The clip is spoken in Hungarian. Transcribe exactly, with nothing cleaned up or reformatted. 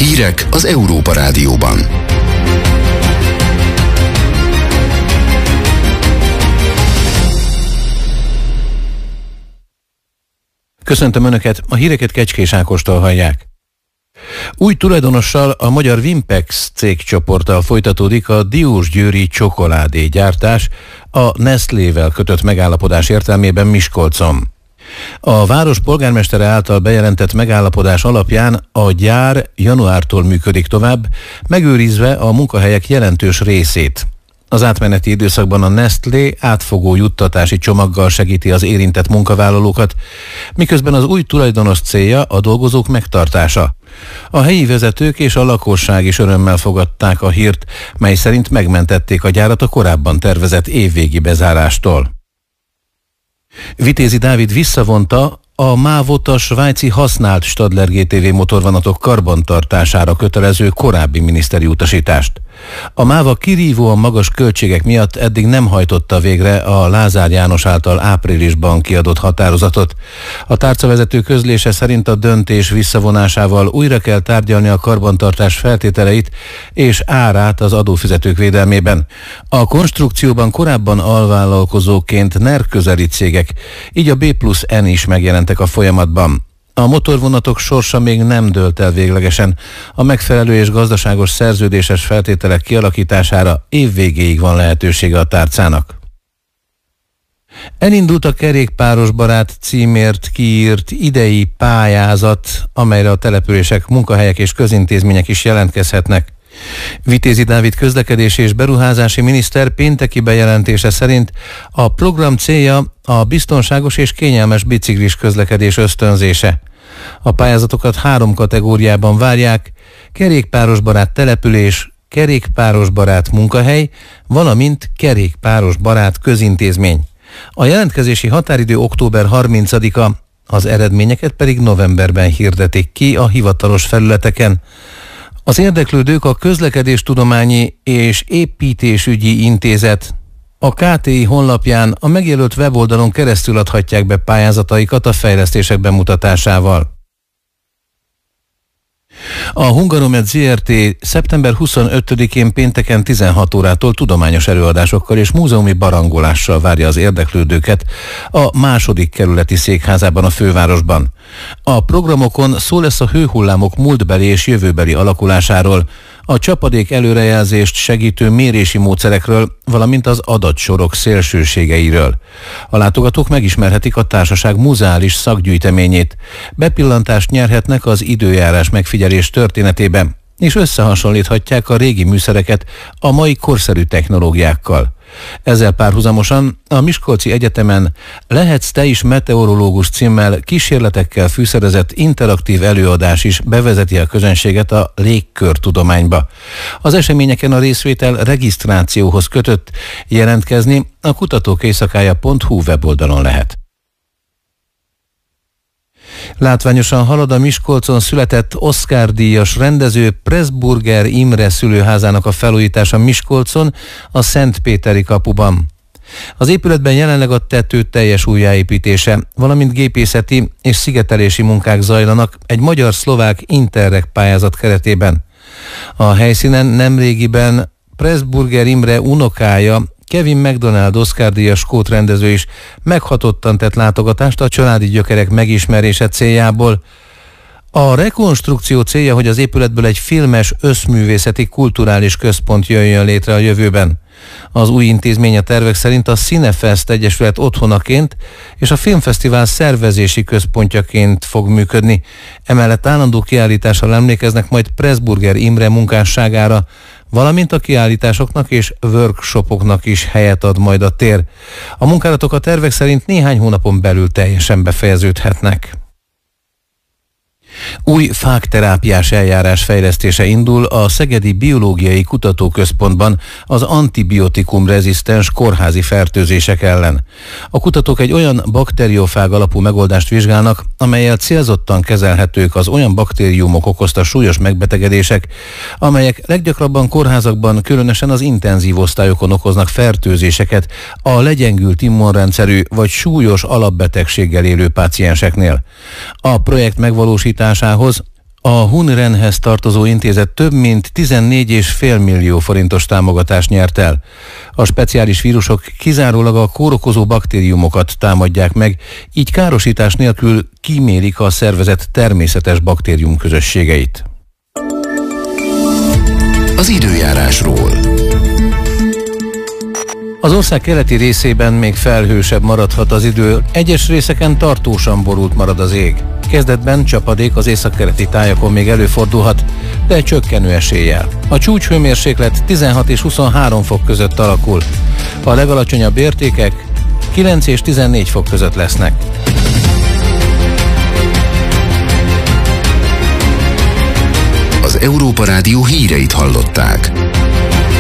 Hírek az Európa Rádióban. Köszöntöm Önöket, a híreket Kecskés Ákostól hallják. Új tulajdonossal, a magyar Vimpex cégcsoporttal folytatódik a diósgyőri csokoládégyártás a Nestlével kötött megállapodás értelmében Miskolcon. A város polgármestere által bejelentett megállapodás alapján a gyár januártól működik tovább, megőrizve a munkahelyek jelentős részét. Az átmeneti időszakban a Nestlé átfogó juttatási csomaggal segíti az érintett munkavállalókat, miközben az új tulajdonos célja a dolgozók megtartása. A helyi vezetők és a lakosság is örömmel fogadták a hírt, mely szerint megmentették a gyárat a korábban tervezett évvégi bezárástól. Vitézi Dávid visszavonta a mávot a svájci használt Stadler gé té vé motorvonatok karbantartására kötelező korábbi miniszteri utasítást. A MÁV kirívóan magas költségek miatt eddig nem hajtotta végre a Lázár János által áprilisban kiadott határozatot. A tárcavezető közlése szerint a döntés visszavonásával újra kell tárgyalni a karbantartás feltételeit és árát az adófizetők védelmében. A konstrukcióban korábban alvállalkozóként NER közeli cégek, így a B plusz N is megjelentek a folyamatban. A motorvonatok sorsa még nem dőlt el véglegesen. A megfelelő és gazdaságos szerződéses feltételek kialakítására évvégéig van lehetősége a tárcának. Elindult a Kerékpáros Barát címért kiírt idei pályázat, amelyre a települések, munkahelyek és közintézmények is jelentkezhetnek. Vitézi Dávid közlekedési és beruházási miniszter pénteki bejelentése szerint a program célja a biztonságos és kényelmes biciklis közlekedés ösztönzése. A pályázatokat három kategóriában várják: kerékpárosbarát település, kerékpárosbarát munkahely, valamint kerékpárosbarát közintézmény. A jelentkezési határidő október harmincadika, az eredményeket pedig novemberben hirdetik ki a hivatalos felületeken. Az érdeklődők a Közlekedéstudományi és Építésügyi Intézet, a ká té i honlapján a megjelölt weboldalon keresztül adhatják be pályázataikat a fejlesztések bemutatásával. A Hungaromed zé er té szeptember huszonötödikén pénteken tizenhat órától tudományos előadásokkal és múzeumi barangolással várja az érdeklődőket a második kerületi székházában a fővárosban. A programokon szó lesz a hőhullámok múltbeli és jövőbeli alakulásáról, a csapadék előrejelzést segítő mérési módszerekről, valamint az adatsorok szélsőségeiről. A látogatók megismerhetik a társaság muzeális szakgyűjteményét, bepillantást nyerhetnek az időjárás megfigyelés történetébe, és összehasonlíthatják a régi műszereket a mai korszerű technológiákkal. Ezzel párhuzamosan a Miskolci Egyetemen Lehetsz te is meteorológus címmel kísérletekkel fűszerezett interaktív előadás is bevezeti a közönséget a légkörtudományba. Az eseményeken a részvétel regisztrációhoz kötött, jelentkezni a kutatók éjszakája pont hu weboldalon lehet. Látványosan halad a Miskolcon született Oscar-díjas rendező Pressburger Imre szülőházának a felújítása Miskolcon, a Szentpéteri kapuban. Az épületben jelenleg a tető teljes újjáépítése, valamint gépészeti és szigetelési munkák zajlanak egy magyar-szlovák Interreg pályázat keretében. A helyszínen nemrégiben Pressburger Imre unokája, Kevin MacDonald Oscar-díjas skót rendező is meghatottan tett látogatást a családi gyökerek megismerése céljából. A rekonstrukció célja, hogy az épületből egy filmes, összművészeti, kulturális központ jöjjön létre a jövőben. Az új intézmény a tervek szerint a Cinefest Egyesület otthonaként és a Filmfesztivál szervezési központjaként fog működni. Emellett állandó kiállítással emlékeznek majd Pressburger Imre munkásságára, valamint a kiállításoknak és workshopoknak is helyet ad majd a tér. A munkálatok a tervek szerint néhány hónapon belül teljesen befejeződhetnek. Új fákterápiás eljárás fejlesztése indul a Szegedi Biológiai Kutatóközpontban az antibiotikum rezisztens kórházi fertőzések ellen. A kutatók egy olyan bakteriofág alapú megoldást vizsgálnak, amellyel célzottan kezelhetők az olyan baktériumok okozta súlyos megbetegedések, amelyek leggyakrabban kórházakban, különösen az intenzív osztályokon okoznak fertőzéseket a legyengült immunrendszerű vagy súlyos alapbetegséggel élő pácienseknél. A projekt megvalósításához A Hunrenhez tartozó intézet több mint tizennégy egész öt millió forintos támogatást nyert el. A speciális vírusok kizárólag a kórokozó baktériumokat támadják meg, így károsítás nélkül kímélik a szervezet természetes baktérium közösségeit. Az időjárásról. Az ország keleti részében még felhősebb maradhat az idő, egyes részeken tartósan borult marad az ég. Kezdetben csapadék az északkeleti tájakon még előfordulhat, de csökkenő eséllyel. A csúcshőmérséklet tizenhat és huszonhárom fok között alakul. A legalacsonyabb értékek kilenc és tizennégy fok között lesznek. Az Európa Rádió híreit hallották.